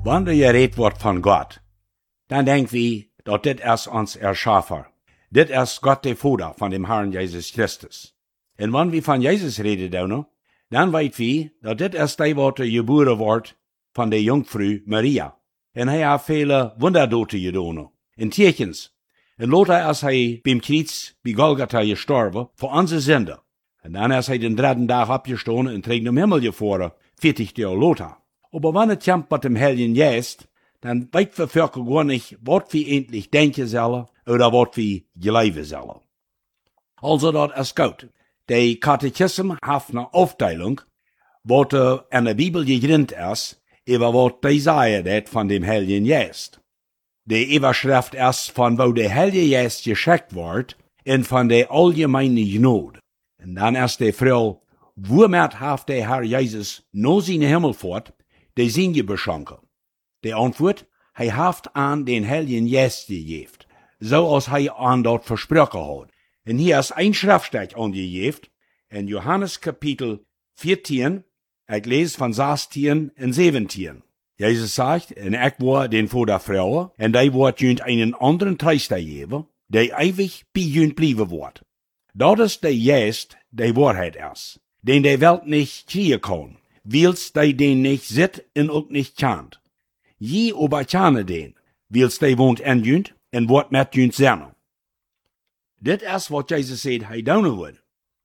Wanneer je redt wordt van God, dan denken we dat dit is ons Erschaffer. Dit is Gott de Vader van dem Herrn Jesus Christus. En wanneer we van Jezus reden, dan weet we dat dit is die wat geboren wordt van de Jungfrau Maria. En hij heeft vele wonderdoten gedaan, en tekens. En later is hij beim Kreuz bij Golgatha gestorben voor onze Sünde. En dan is hij den dritten Tag abgestorben en tegen dem Himmel gefahren, 40 Jahre later. Aber wenn es kommt mit dem Heiligen Geist, dann weit wir Völker gar nicht, was wir endlich denken sollen oder was wir glauben sollen. Also, das ist gut. Der Katechismus hat eine Aufteilung, was in der Bibel gegrinnt ist, über was die sagen das von dem Heiligen Geist. Die Überschrift ist von wo der Heilige Geist geschickt wird und von der allgemeinen Gnade. Und dann ist die Frage, womit hat der Herr Jesus nur seine Himmelfahrt die Sinne beschenken? Die Antwort, hij heeft aan den Heiligen Geist gegeben, zoals hij aan dat versprochen hat. Und hier ist ein Schriftstück angegeben, in Johannes Kapitel 14, ich lese von 16 und 17. Jesus sagt, en ik war den Vader Frau, en die wordt junt einen anderen Tröster geben, der ewig bei junt bleiben wird. Dat ist der Geist, der Wahrheit ist, den der Welt nicht kriegen kann, wils die den nicht sieht und auch nicht kennt. Je aber kenne den, wils die wohnt in junt en wordt met junt zijn. Dit is wat Jesus sagt, hij doen wird.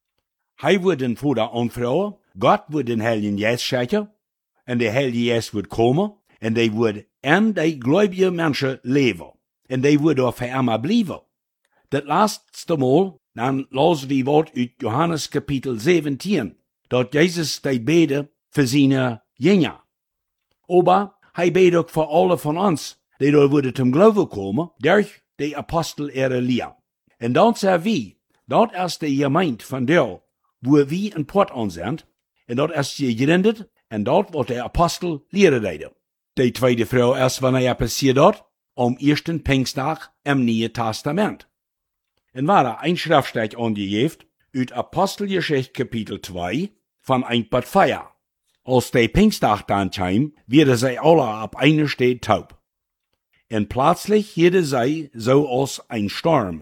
Hij wird den Vader aanvrouwen, Gott wird den Heiligen Geist schenken, en der Heilige Geist wird kommen, en die wird in die gläubige Menschen leben, en die wird auch für immer bleiben. Das letzte Mal, dann lassen wir Wort aus Johannes Kapitel 17, dort Jesus die bete für seine Jünger. Aber hij betet auch für alle von uns, die da würden zum Glauben kommen, durch die Apostel ihre Lehre. En dan sagen wir, dort ist die Gemeinde von der, wo wir ein Port an sind, en dort ist sie gegründet, en dort wird der Apostel Lehre reden. Die zweite Frau ist, wann er passiert dort, am ersten Pfingsttag im Neuen Testament. En war ein Schriftstück angegeben, aus Apostelgeschichte Kapitel 2, von 1 bis 4. Als der Pfingsttag dann kam, werden sie alle ab einer Stelle taub. En plötzlich hörte sie so als ein Sturm,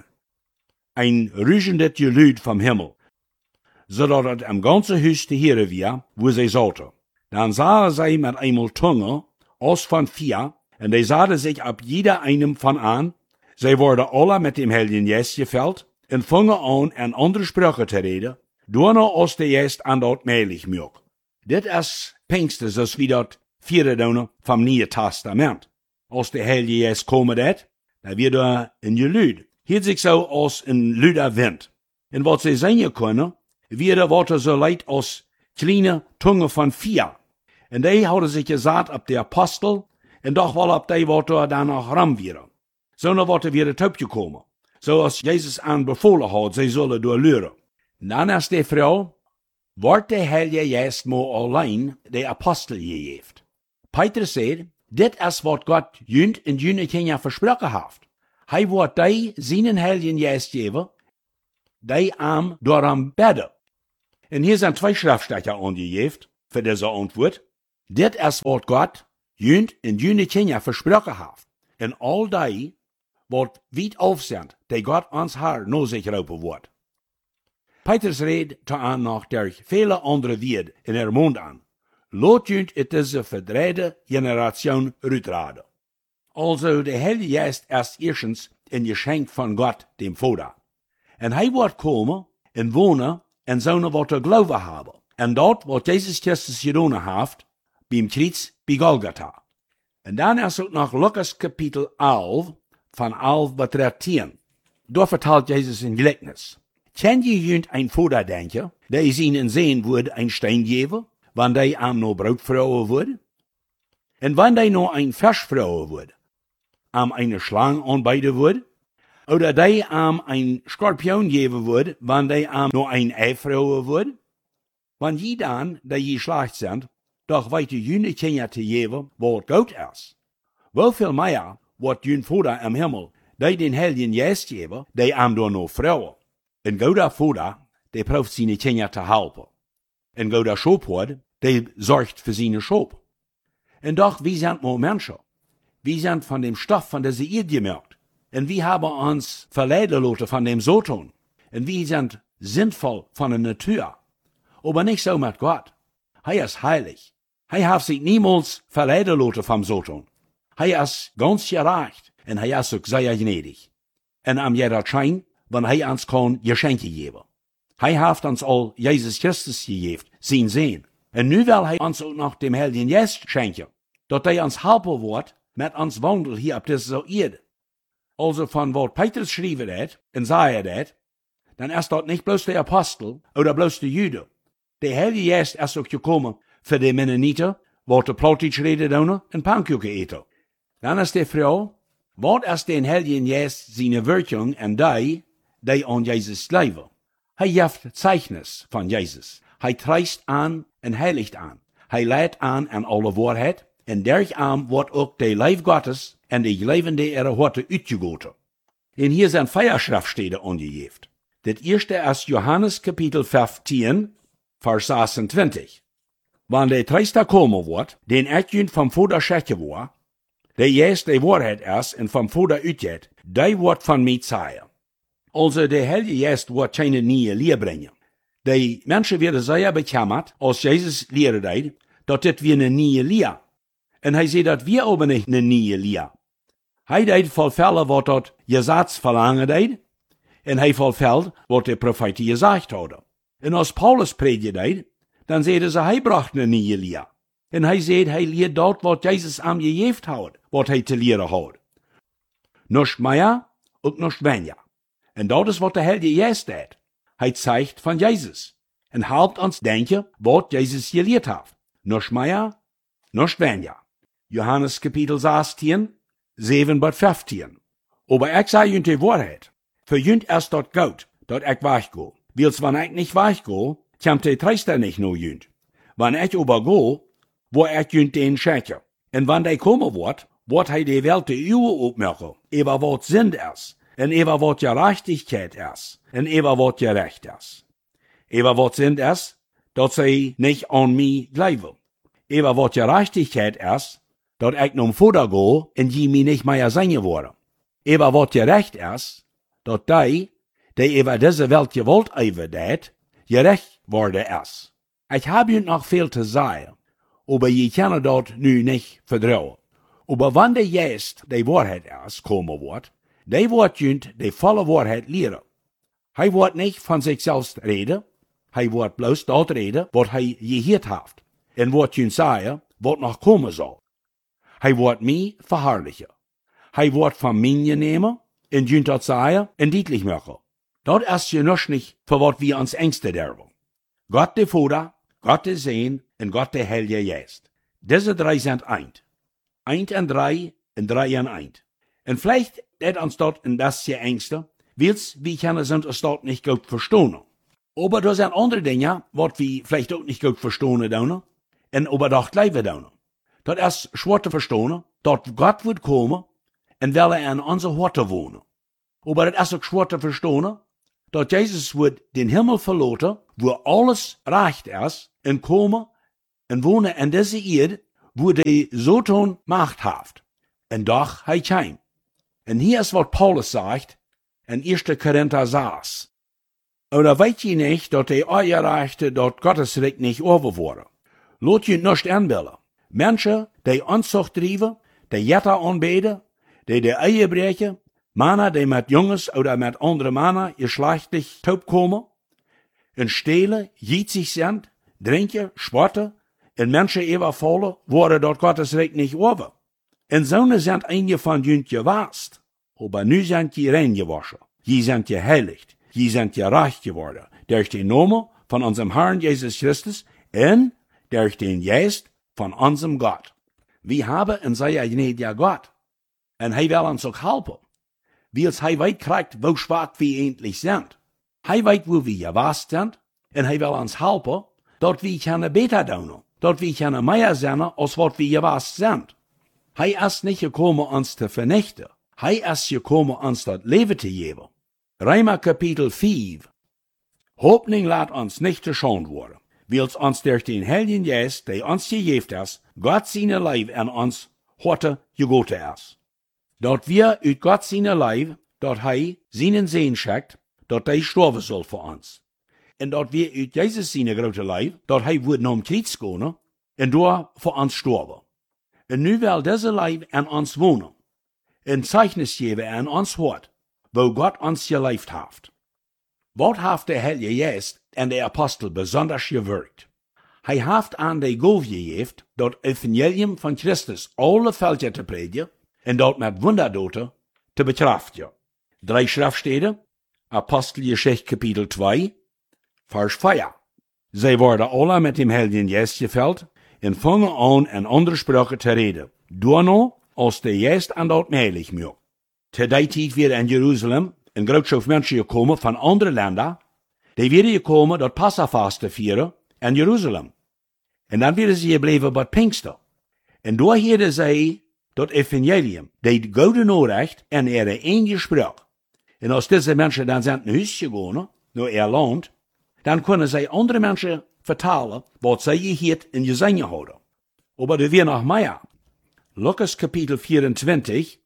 ein rüschendes Geluid vom Himmel, so dass es am ganzen Haus zu hören war, wo sie saßen. Dann sahen sie mit einmal Zunge, aus von 4, und die sahen sich ab jeder einem von an. Sie wurden alle mit dem Heiligen Geist gefüllt und fingen an, in andere Sprache zu reden, durch aus der Geist an dort mählich mög. Dit ist Pfingsten, so wie das 4. vom Neuen Testament. Als der Heilige Geist kommen dat, da wird ein Geluid. Hört sich so als ein lüder Wind. Und was sie sehen können, wird Worte so leid als kleine Zunge von 4. Und die haben sich gesagt ab der Apostel, und doch wohl ab die Worte danach ram wieder. So eine Worte werden taub gekommen. So als Jesus anbefohlen hat, sie sollen durchlehren. Dann ist die Frau, wordt der Heilige Geist mal allein der Apostel gegeben. Petrus sagt, dit is wat Gott junt in jene Kinder versprochen hat. Hij wordt die seinen Heiligen Geist geben, die am daran beten. Und hier sind 2 Schriftstücke angegeben für diese Antwort. Dit is wat Gott junt in jene Kinder versprochen hat. Und all die, wat weit auf sind, die Gott ans Haar nur sich raupen wird. Petrus redet an noch durch viele andere Wörter in der Mund an. Lot junt het diese verdreide Generation uitraden. Also der Heilige Geist ist erstens ein Geschenk von Gott, dem Vater. Und hij wird kommen und wohnen in seine Worte Glauben haben. Und dort, was Jesus Christus getan hat, beim Kreuz bei Golgatha. Und dann ist es noch Lukas Kapitel 11, von 11 bis 13. Dort vertelt Jesus ein Gleichnis. Kennt ihr junt ein Vater denken, der is ihnen sehen würde ein Stein geben, wann die am no Brot vrouwen würde? Und wann die no ein Fisch vrouwen würde? Am eine Schlange anbeiden würde? Oder die am ein Skorpion geben würde, wann die am no ein Ei vrouwen würde? Wann je dann, die je schlecht sind, doch weite jene Kinder zu geben, wo es gut ist. Wo viel mehr wird jün Vater im Himmel, die den Heiligen Geist geben, die am do no vrouwen. Ein guter Vater, der braucht seine Kinder zu helfen. Ein guter Schopard, der sorgt für seine Schop. Und doch, wir sind nur Menschen. Wir sind von dem Stoff von der Erde gemacht. Und wir haben uns verleiten lassen von dem Satan. Und wir sind sinnvoll von der Natur. Aber nicht so mit Gott. Er ist heilig. Er hat sich niemals verleiten lassen vom Satan. Er ist ganz gerecht. Und er ist auch sehr gnädig. Und am jeder Schein, wenn er uns kann Geschenke geben. Er hat uns all Jesus Christus gegeben, sein Sehen. Und nu will er uns auch noch dem Heiligen Geist schenken, dass er uns helfen wird, mit uns wandel hier auf dieser Erde. Also von was Petrus schrieben hat, und sei dat, dann ist dort nicht bloß der Apostel oder bloß der Jude. Der Heilige Geist ist auch gekommen für die Mennoniten, wo der Plattdeutsch redet und Pannkuchen eten. Dann ist die Frau, was ist den Heiligen Geist seine Wirkung an die an Jesus leben? Er gibt Zeichnis von Jesus. Er treist an und heiligt an. Er leidt an alle Wahrheit. Und durch ihn wird auch der Leib Gottes und die Leben der heute uitgegoten. Und hier sind Feierschriftstellen angegeben. Das erste ist Johannes Kapitel 15, Vers 26. Wann der Treister kommen wird, den Erdjünd vom Vater schätze war, der jetzt die Wahrheit ist und vom Vater utgeht, der wird von mir zeigen. Also der Heilige Geist wird keine neue Lehre bringen. Die Menschen werden sehr bekämmert, als Jesus Lehre deed, dass das wir eine neue Lehre. Und er sagt, dass wir aber nicht eine neue Lehre. Er deed voll Fälle, was dort Gesetz verlangen deed, und er vollfällt, was der Prophet gesagt hat. Und als Paulus predigt deed, dann sagt er, er bracht eine neue Lehre. Und er sagt, er lehrt dort, was Jesus am gegeben hat, was er zu lehren hat. Nicht mehr und nicht weniger. Und das ist, was der Heilige Geist hat. Er zeigt von Jesus. Und helpt uns denken, was Jesus gelehrt hat. Nicht mehr, nicht weniger. Johannes Kapitel 16, 7 bis 15. Aber ich sage die Wahrheit. Für jünd ist dort gut, dort ich weggehe. Wils, wenn ich nicht weggehe, kommt der Treister nicht nur jünd. Wenn ich aber gehe, wo ich jünd den schenke. Und wenn der kommen wird er die Welt der Uhr aufmachen. Über was Sinn ist. Und über was Gerechtigkeit ist. Und über was gerecht ist. Über was Sinn ist, dass sie nicht an mich glauben. Über was Gerechtigkeit ist, dass ich nun Vater gehe und die mich nicht mehr sehen wollen. Über was gerecht ist, dass die über diese Welt gewollt über dat, gerecht worden ist. Ich habe ihnen noch viel zu sagen, aber je können dort nu nicht vertrauen. Aber wenn der Geist die Wahrheit ist, kommen wird, der wird ihnen die volle Wahrheit lehren. Er wird nicht von sich selbst reden, er wird bloß dort reden, was er gehört hat, und wird ihnen sagen, was noch kommen soll. Er wird mich verherrlichen. Er wird von mir nehmen, und ihnen dort sagen, und deutlich machen. Dort ist ja noch nicht, für was wir uns Ängste derben. Gott der Vater, Gott der Sohn und Gott der Heilige Geist. Diese drei sind eins. Eins und drei in eins. Und vielleicht hat uns dort in das hier Ängste, wils wir können es dort nicht gut verstehen. Aber da sind andere Dinge, was wir vielleicht auch nicht gut verstehen können, und aber doch bleiben können. Das ist schwer zu verstehen, dort Gott wird kommen, und will er in unser Horte wohnen. Aber das ist auch schwer zu verstehen, dass Jesus wird den Himmel verlassen, wo alles recht ist, und kommen und wohnen in dieser Erde, wo die Satan Macht hat. Und doch er kam. Und hier ist, was Paulus sagt, in 1. Korinther 6. Oder weet je nicht, dass die Euerrechte dort Gottes Recht nicht overwoorden? Lot je nicht anbilden. Menschen, die Unzucht treiben, die Jetter anbeten, die Ehe brechen, Männer, die mit Jungs oder mit anderen Männern geschlechtlich taub kommen, und stehlen, jitzig sind, trinken, spotten, und Menschen überfallen, worden dort Gottes Recht nicht over. Und so sind einige von jünd gewast, aber nu sind die rein gewaschen, die sind geheiligt, die sind gerecht geworden, durch den Namen von unserem Herrn Jesus Christus und durch den Geist von unserem Gott. Wir haben einen sehr gnädigen Gott, und er will uns auch helfen. Weil er weit kriegt, wo schwach wir endlich sind. Er weiß, wo wir gewast sind, und er will uns helfen, dort wir können besser tun, dort wir können mehr sein, als was wir gewast sind. Er ist nicht gekommen, uns zu vernichten. Er ist gekommen, uns das Leben zu geben. Römer Kapitel 5. Hoffnung lässt uns nicht zu schauen worden. wils ons durch den Heiligen Geist, der ons gegeven is, Gott seine Leib an ons heute gegoten is. Dat wir uit Gott seine Leib, dat hij seinen Sehen schickt, dat hij sterven soll für ons. En dat wir uit Jesus seine grote Leib, dat hij wordt naar Kreuz gaan, en door voor ons sterven. En nu wil deze Leib an ons wonen, en Zeichnis geven an ons hart, wo Gott ons geleefd heeft. Wat heeft de Heilige Geist en de Apostel besonders gewirkt? Hij heeft aan de Gauf gegeven dat Evangelium van Christus alle Völker te predigen en dat met wonderdoten te bekraftigen. 3 Schriftstellen, Apostelgeschichte Kapitel 2, Vers 4. Zij worden alle met dem Heiligen Geist gevuld en vangen aan in andere sprachen te reden, daarna als de Geist aan dat heilig maakt. Te die tijd weer in Jeruzalem een groot schof mensen gekomen van andere landen, die werden gekomen dat Passafast te vieren in Jeruzalem. En dan werden ze gebleven bij Pinkster. En door hadden zij dat evangelium, die gouden Nachricht en één gesproken. En als deze mensen dan zijn naar huis gegaan, naar ihr land, dan kunnen zij andere mensen vertalen wat zij gehoord en gezien hadden. Maar er weer nog meer. Lukas Kapitel 24,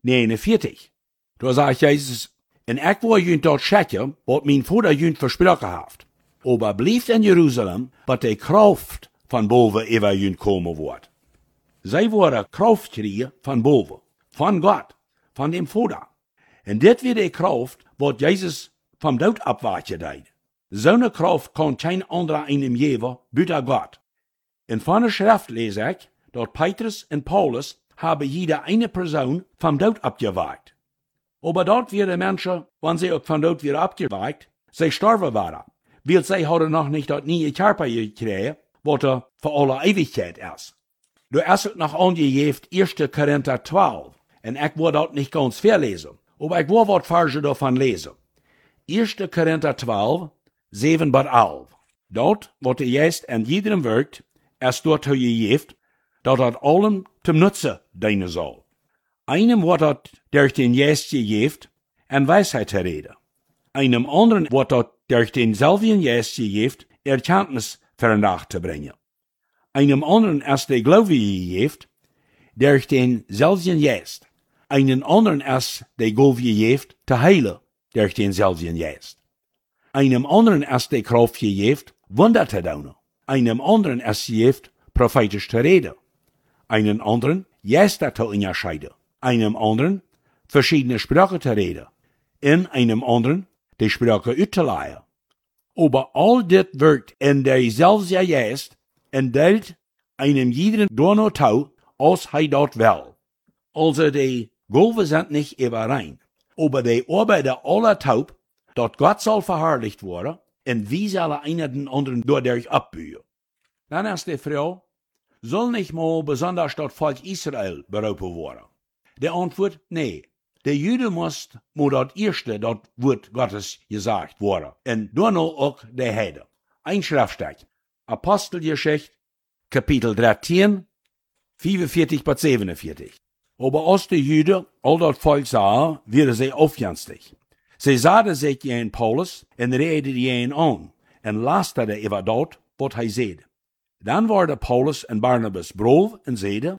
49. Daar zegt Jezus, en ik wil jullie dat zeggen, wat mijn vader jullie versproken heeft. Maar blijft in Jeruzalem, wat de kracht van boven over jullie komen wordt. Zij worden kracht krijgen van boven, van God, van dem Vader. En dit weer de kracht wat Jezus van dood abwaartje deed. Zo'n kracht kan geen andere in hem geven, buiten God. In van de schrift lees ik, dat Petrus en Paulus hebben jeder eine persoon van dood abgewaakt. Maar dat weer de mensen, wanneer ze ook van dood weer abgewaakt, zij sterven waren. Weil zij hadden nog niet dat nieuwe Körper gekregen, wat er voor alle Ewigkeit is. Du hast het nog aangegeven 1. Korinther 12, en ik wil dat niet ganz verlezen, maar ik wil wat Verse daarvan lezen. 1. Korinther 12, 7 tot 11. Dat, wat de Geest en iedereen werkt, is door gegeven, dat het allen zum Nutze dienen zal. Einem wordt dat durch den Geest gegeven en wijsheid te reden. Einem anderen wordt dat durch denselben Geest gegeven Erkenntnis vernacht te brengen. Einem anderen is de Glaube gegeven durch denselben Geest. Einen anderen is de Gauf gegeven te heilen durch denselben Geest. Einem anderen is de Kraft gegeven Wunder te doen. Einem anderen is gegeven prophetisch te reden. Einen anderen Geister te unterscheiden. Einem anderen verschiedene Sprachen te reden. En einem anderen de Sprache uit te leiden. Aber all dit wirkt in derselbe Geist en deelt einem jeden door toe als hij dat wil. Also die Gaven sind nicht überein, aber die arbeiten alle taub, dat Gott soll verherrlicht worden en wie zullen einer den anderen dadurch abbühen. Dann ist die Frau, soll nicht mal besonders das Volk Israel berufen worden? Die Antwort, nee. Der Jude muss nur das erste, das Wort Gottes gesagt worden. Und dann auch der Heide. Ein Schriftstück. Apostelgeschichte, Kapitel 13, 45 bis 47. Aber als die Juden all das Volk sahen, werden sie aufjänstig. Sie sahen sich gegen Paulus und redeten ihn an und lasteten über das, was er sagte. Dann waren Paulus und Barnabas brav und zeiden,